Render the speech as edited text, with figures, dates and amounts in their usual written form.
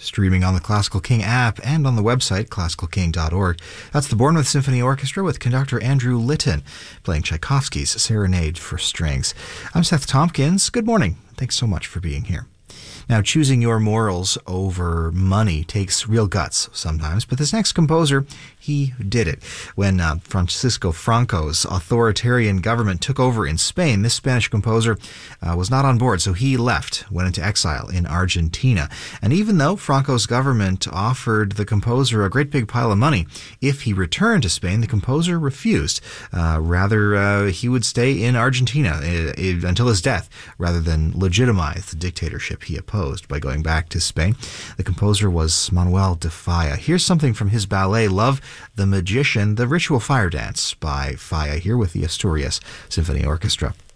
Streaming on the Classical King app and on the website, classicalking.org. That's the Bournemouth Symphony Orchestra with conductor Andrew Litton playing Tchaikovsky's Serenade for Strings. I'm Seth Tompkins. Good morning. Thanks so much for being here. Now, choosing your morals over money takes real guts sometimes, but this next composer, he did it. When Francisco Franco's authoritarian government took over in Spain, this Spanish composer was not on board, so he left, went into exile in Argentina. And even though Franco's government offered the composer a great big pile of money, if he returned to Spain, the composer refused. Rather, he would stay in Argentina until his death, rather than legitimize the dictatorship he opposed by going back to Spain. The composer was Manuel de Falla. Here's something from his ballet, Love the Magician, the Ritual Fire Dance by Falla, here with the Asturias Symphony Orchestra.